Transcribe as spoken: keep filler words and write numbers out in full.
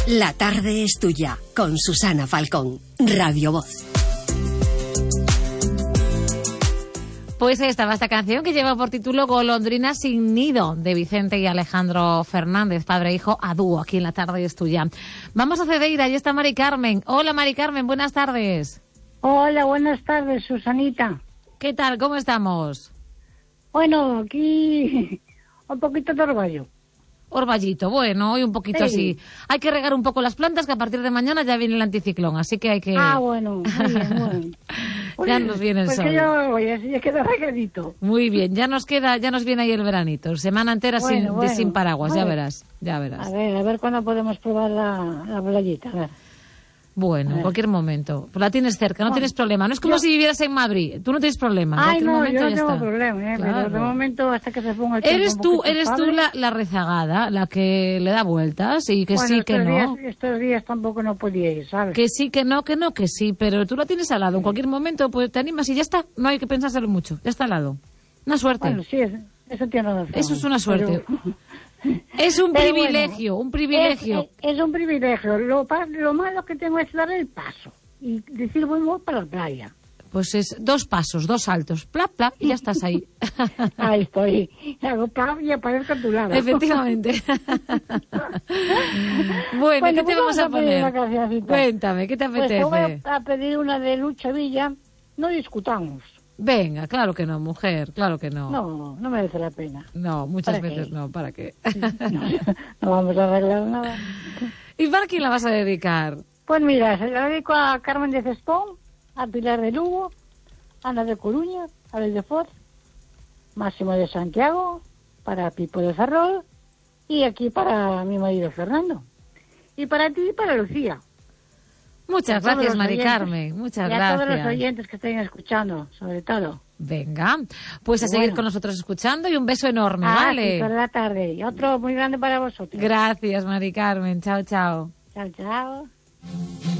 La tarde es tuya, con Susana Falcón, Radio Voz. Pues ahí estaba esta canción que lleva por título Golondrina sin nido, de Vicente y Alejandro Fernández, padre e hijo a dúo, aquí en La tarde es tuya. Vamos a Cedeira, ahí está Mari Carmen. Hola Mari Carmen, buenas tardes. Hola, buenas tardes, Susanita. ¿Qué tal? ¿Cómo estamos? Bueno, aquí un poquito de orvallo. Orballito, bueno, hoy un poquito Sí. así. Hay que regar un poco las plantas, que a partir de mañana ya viene el anticiclón, así que hay que... Ah, bueno, muy bien, muy bien. Ya nos viene el pues sol. que yo voy, así ya queda regadito. Muy bien, ya nos queda, ya nos viene ahí el veranito, semana entera Bueno, sin, bueno, de sin paraguas, a ya ver. verás, ya verás. A ver, a ver cuándo podemos probar la, la playita, a ver. Bueno, en cualquier momento. Pues la tienes cerca, no Bueno, tienes problema. No es como yo- si vivieras en Madrid. Tú no tienes problema. En Ay, cualquier no, momento yo no ya tengo está. problema, ¿eh? Claro. Pero de momento hasta que se ponga el tiempo Eres un tú, poquito eres tú estable. la, la rezagada, la que le da vueltas y que Bueno, sí, que estos no. días, estos días tampoco no podía ir, ¿sabes? Que sí, que no, que no, que sí. Pero tú la tienes al lado. En cualquier momento pues te animas y ya está. No hay que pensárselo mucho. Ya está al lado. Una suerte. Bueno, sí, es- eso tiene razón. Eso es una suerte. Pero- Es un Pero privilegio, bueno, un privilegio. Es, es- es un privilegio. Lo, pa- lo malo que tengo es dar el paso y decir voy muy para la playa. Pues es dos pasos, dos saltos. Pla, pla, y ya estás ahí. Ahí estoy. Hago plaf y aparezco a tu lado. Efectivamente. Bueno, ¿qué te pues vamos a pedir poner? una cancioncita. Cuéntame, ¿qué te Pues te voy apetece? a, a pedir una de Lucha Villa. No discutamos. Venga, claro que no, mujer, claro que no. No, no merece la pena. No, muchas ¿Para qué? veces no, ¿para qué? No, no vamos a arreglar nada. ¿Y para quién la vas a dedicar? Pues mira, se la dedico a Carmen de Cespón, a Pilar de Lugo, a Ana de Coruña, a Abel de Foz, Máximo de Santiago, para Pipo de Ferrol y aquí para mi marido Fernando. Y para ti y para Lucía. Muchas A todos gracias, los Mari oyentes. Carmen, muchas Y a todos los gracias. oyentes que estén escuchando, sobre todo. Venga, pues a Y seguir bueno. con nosotros escuchando y un beso enorme, Ah, ¿vale? sí, por la tarde. Y otro muy grande para vosotros. Gracias, Mari Carmen, chao, chao. Chao, chao.